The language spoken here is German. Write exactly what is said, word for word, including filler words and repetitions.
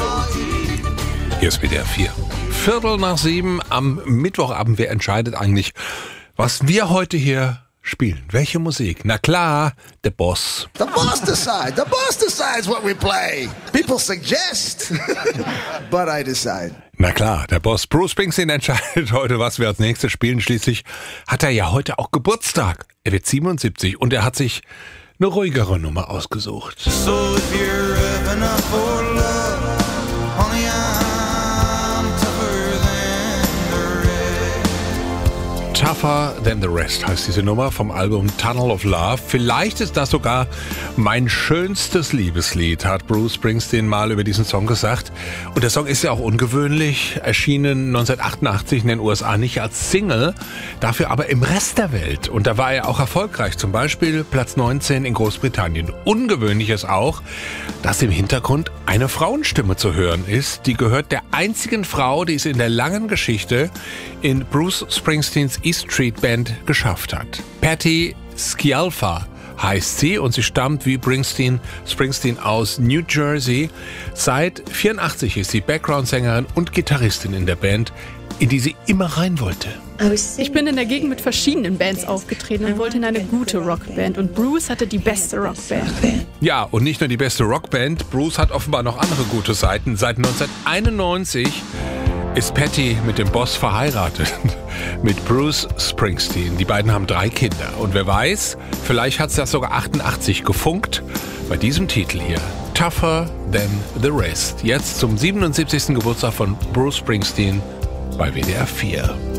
Hier ist W D R vier. Viertel nach sieben am Mittwochabend. Wer entscheidet eigentlich, was wir heute hier spielen? Welche Musik? Na klar, der Boss. The boss decides. The boss decides what we play. People suggest, but I decide. Na klar, der Boss Bruce Springsteen entscheidet heute, was wir als nächstes spielen. Schließlich hat er ja heute auch Geburtstag. Er wird siebenundsiebzig und er hat sich eine ruhigere Nummer ausgesucht. So if you're revving up for love, honey, I'm tougher than the rest. Tougher Than the Rest heißt diese Nummer vom Album Tunnel of Love. Vielleicht ist das sogar mein schönstes Liebeslied, hat Bruce Springsteen mal über diesen Song gesagt. Und der Song ist ja auch ungewöhnlich, erschienen neunzehnhundertachtundachtzig in den U S A nicht als Single, dafür aber im Rest der Welt. Und da war er auch erfolgreich, zum Beispiel Platz neunzehn in Großbritannien. Ungewöhnlich ist auch, dass im Hintergrund eine Frauenstimme zu hören ist. Die gehört der einzigen Frau, die es in der langen Geschichte in Bruce Springsteens E Street Band geschafft hat. Patti Scialfa heißt sie und sie stammt wie Springsteen, Springsteen aus New Jersey. Seit vierundachtzig ist sie Background-Sängerin und Gitarristin in der Band, in die sie immer rein wollte. Ich bin in der Gegend mit verschiedenen Bands aufgetreten und wollte in eine gute Rockband. Und Bruce hatte die beste Rockband. Ja, und nicht nur die beste Rockband, Bruce hat offenbar noch andere gute Seiten. Seit neunzehnhunderteinundneunzig ist Patti mit dem Boss verheiratet, mit Bruce Springsteen. Die beiden haben drei Kinder. Und wer weiß, vielleicht hat es das sogar achtundachtzig gefunkt bei diesem Titel hier. Tougher Than the Rest. Jetzt zum siebenundsiebzigsten Geburtstag von Bruce Springsteen bei W D R vier.